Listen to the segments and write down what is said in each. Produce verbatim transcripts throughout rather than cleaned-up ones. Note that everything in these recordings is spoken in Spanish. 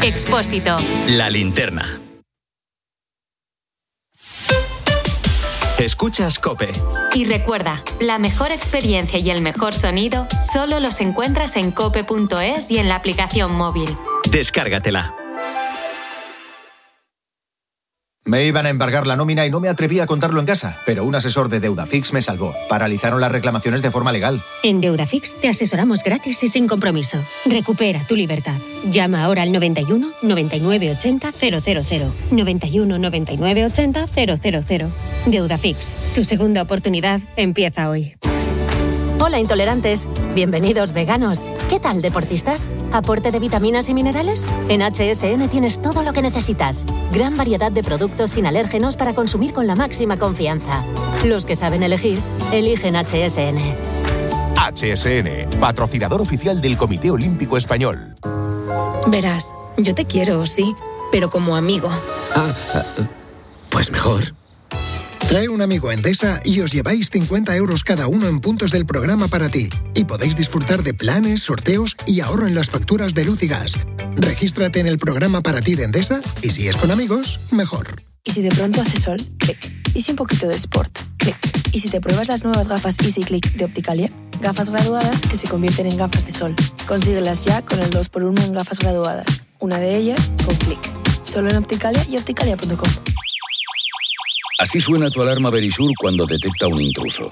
Expósito. La linterna. Escuchas COPE. Y recuerda, la mejor experiencia y el mejor sonido solo los encuentras en cope punto es y en la aplicación móvil. Descárgatela. Me iban a embargar la nómina y no me atreví a contarlo en casa, pero un asesor de Deudafix me salvó. Paralizaron las reclamaciones de forma legal. En Deudafix te asesoramos gratis y sin compromiso. Recupera tu libertad. Llama ahora al noventa y uno, noventa y nueve ochenta, cero cero cero. noventa y uno, noventa y nueve ochenta, cero cero cero. Deudafix, tu segunda oportunidad empieza hoy. Hola intolerantes, bienvenidos veganos. ¿Qué tal deportistas? ¿Aporte de vitaminas y minerales? En H S N tienes todo lo que necesitas. Gran variedad de productos sin alérgenos para consumir con la máxima confianza. Los que saben elegir, eligen H S N. H S N, patrocinador oficial del Comité Olímpico Español. Verás, yo te quiero, sí, pero como amigo. Ah, pues mejor. Trae un amigo a Endesa y os lleváis cincuenta euros cada uno en puntos del programa para ti. Y podéis disfrutar de planes, sorteos y ahorro en las facturas de luz y gas. Regístrate en el programa para ti de Endesa y si es con amigos, mejor. Y si de pronto hace sol, clic. Y si un poquito de sport, clic. Y si te pruebas las nuevas gafas Easy Click de Opticalia, gafas graduadas que se convierten en gafas de sol. Consíguelas ya con el dos por uno en gafas graduadas. Una de ellas con clic. Solo en Opticalia y opticalia punto com. Así suena tu alarma Verisur cuando detecta un intruso.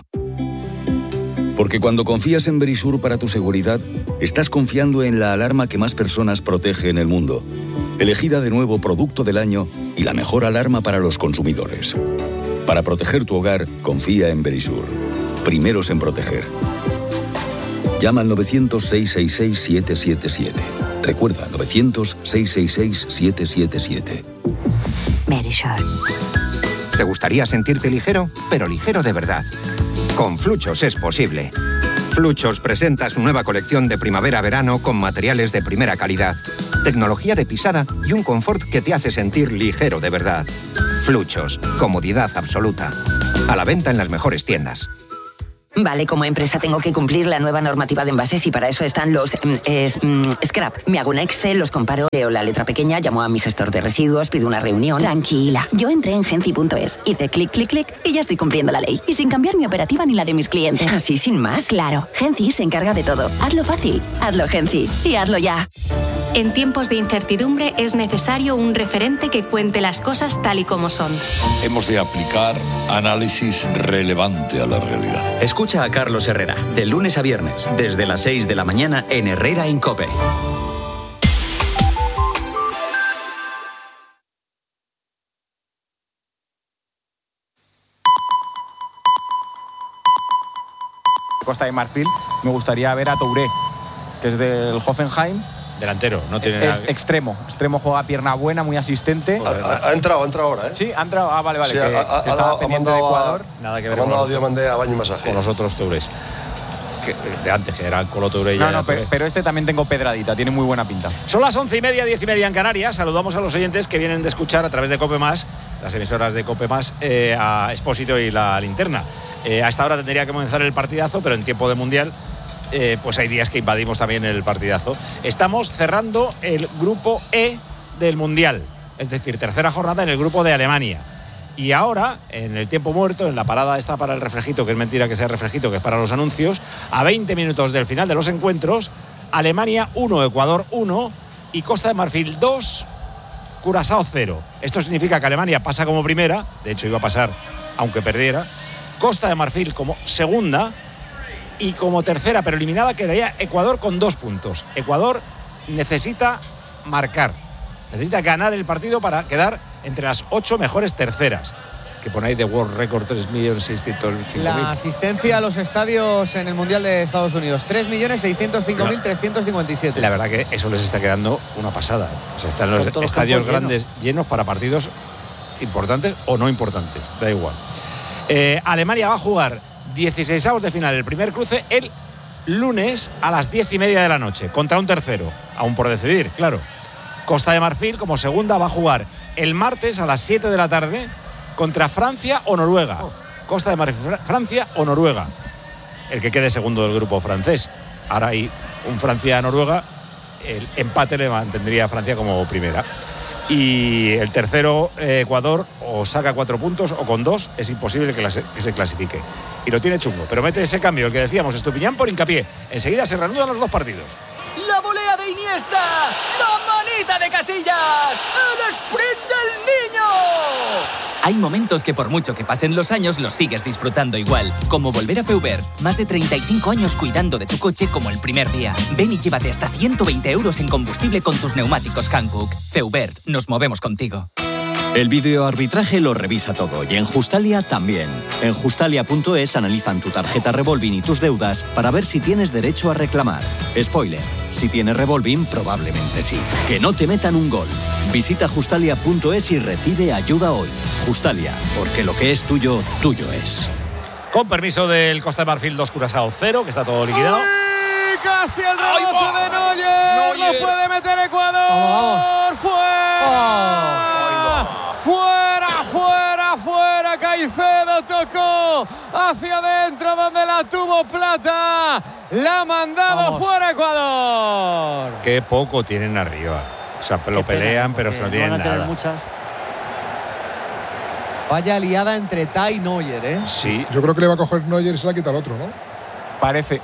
Porque cuando confías en Verisur para tu seguridad, estás confiando en la alarma que más personas protege en el mundo. Elegida de nuevo Producto del Año y la mejor alarma para los consumidores. Para proteger tu hogar, confía en Verisur. Primeros en proteger. Llama al novecientos, seiscientos sesenta y seis, siete siete siete. Recuerda, novecientos, seiscientos sesenta y seis, siete siete siete. Verisur. ¿Te gustaría sentirte ligero? Pero ligero de verdad. Con Fluchos es posible. Fluchos presenta su nueva colección de primavera-verano con materiales de primera calidad, tecnología de pisada y un confort que te hace sentir ligero de verdad. Fluchos, comodidad absoluta. A la venta en las mejores tiendas. Vale, como empresa tengo que cumplir la nueva normativa de envases y para eso están los eh, scrap. Me hago un Excel, los comparo, leo la letra pequeña, llamo a mi gestor de residuos, pido una reunión. Tranquila, yo entré en genci punto es, hice clic, clic, clic y ya estoy cumpliendo la ley. Y sin cambiar mi operativa ni la de mis clientes. Así, sin más. Claro, Genci se encarga de todo. Hazlo fácil, hazlo Genci y hazlo ya. En tiempos de incertidumbre es necesario un referente que cuente las cosas tal y como son. Hemos de aplicar análisis relevante a la realidad. Escucha a Carlos Herrera, de lunes a viernes, desde las seis de la mañana en Herrera en COPE. Costa de Marfil, me gustaría ver a Touré, que es del Hoffenheim. Delantero, no tiene es nada. Extremo, extremo juega pierna buena, muy asistente. Ha, ha entrado, ha entrado ahora, ¿eh? Sí, ha entrado, ah, vale, vale. Sí, que, ha, que ha, estaba ha, pendiente ha de Ecuador. a, Nada que ver ha con mandado a nosotros. Diomandé a baño y masaje. Con los otros Tourés. Que, de antes, que era el Colo Touré. No, no, pero, pero este también tengo pedradita, tiene muy buena pinta. Son las once y media, diez y media en Canarias. Saludamos a los oyentes que vienen de escuchar a través de COPE Más, las emisoras de COPE Más, eh, a Expósito y La Linterna. Eh, a esta hora tendría que comenzar el partidazo, pero en tiempo de Mundial, eh, pues hay días que invadimos también el partidazo. Estamos cerrando el grupo E del Mundial, es decir, tercera jornada en el grupo de Alemania. Y ahora, en el tiempo muerto, en la parada esta para el refrejito, que es mentira que sea refrejito, que es para los anuncios, a veinte minutos del final de los encuentros, Alemania uno, Ecuador uno y Costa de Marfil dos, Curazao cero. Esto significa que Alemania pasa como primera, de hecho iba a pasar aunque perdiera, Costa de Marfil como segunda y como tercera, pero eliminada, quedaría Ecuador con dos puntos. Ecuador necesita marcar, necesita ganar el partido para quedar entre las ocho mejores terceras, que ponéis de World Record tres millones seiscientos cinco mil. La asistencia a los estadios en el Mundial de Estados Unidos, tres millones seiscientos cinco mil trescientos cincuenta y siete. La verdad que eso les está quedando una pasada. O sea, están los estadios grandes llenos. llenos para partidos importantes o no importantes, da igual. Eh, Alemania va a jugar dieciseisavos de final, el primer cruce, el lunes a las diez y media de la noche, contra un tercero, aún por decidir, claro. Costa de Marfil, como segunda, va a jugar el martes a las siete de la tarde contra Francia o Noruega. Costa de Marfil, Francia o Noruega. El que quede segundo del grupo francés. Ahora hay un Francia-Noruega el empate le mantendría a Francia como primera. Y el tercero, eh, Ecuador, o saca cuatro puntos o con dos es imposible que, la se, que se clasifique. Y lo tiene chungo. Pero mete ese cambio, el que decíamos, Estupiñán por Hincapié. Enseguida se reanudan los dos partidos. La volea de Iniesta, la manita de Casillas, el sprint del niño. Hay momentos que por mucho que pasen los años los sigues disfrutando igual, como volver a Feubert, más de treinta y cinco años cuidando de tu coche como el primer día. Ven y llévate hasta ciento veinte euros en combustible con tus neumáticos Hankook. Feubert, nos movemos contigo. El videoarbitraje lo revisa todo y en Justalia también. En Justalia punto es analizan tu tarjeta Revolving y tus deudas para ver si tienes derecho a reclamar. Spoiler, si tienes Revolving probablemente sí. Que no te metan un gol. Visita Justalia punto es y recibe ayuda hoy. Justalia, porque lo que es tuyo, tuyo es. Con permiso del Costa de Marfil, dos Curazao cero, que está todo liquidado. ¡Ay! Casi el rebote de Neuer. No puede meter Ecuador. ¡Fuera! ¡Fuera, fuera, fuera! Caicedo tocó hacia adentro donde la tuvo Plata. La ha mandado Vamos. fuera Ecuador. Qué poco tienen arriba. O sea, lo Qué pelean, pena, pero no tienen van a nada. Muchas. Vaya liada entre Tai y Neuer, ¿eh? Sí. Yo creo que le va a coger Neuer y se la quita al otro, ¿no? Parece.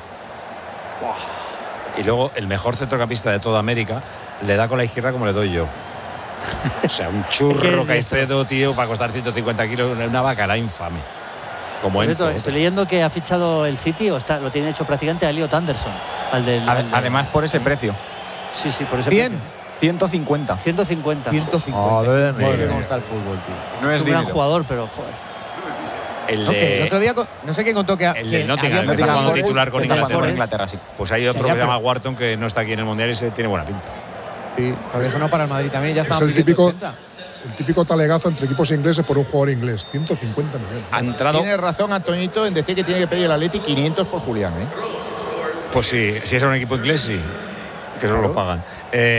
Y luego el mejor centrocampista de toda América le da con la izquierda como le doy yo. O sea, un churro Caicedo, tío, para costar ciento cincuenta kilos, una bacala infame. Como Enzo. Estoy leyendo que ha fichado el City, o está, lo tiene hecho prácticamente a Elliot Anderson. Al del, al del... Además, por ese precio. Sí, sí, por ese Bien. precio. ciento cincuenta. ciento cincuenta. ciento cincuenta. A ver, sí, madre cómo está el fútbol, tío. No es, es un gran jugador, pero joder. El, no, de, el otro día, no sé quién contó que. El de que Nottingham, había que está jugando titular con Inglaterra. Inglaterra. Inglaterra sí. Pues hay otro sí, que se pero... llama Wharton, que no está aquí en el Mundial y se tiene buena pinta. Sí, porque eso no para el Madrid también, ya está. Es el típico, el típico talegazo entre equipos ingleses por un jugador inglés. ciento cincuenta millones. Ha entrado... Tiene razón Antoñito en decir que tiene que pedir el Atleti quinientos por Julián, ¿eh? Pues sí, si es un equipo inglés, sí. Que eso lo pagan. Eh,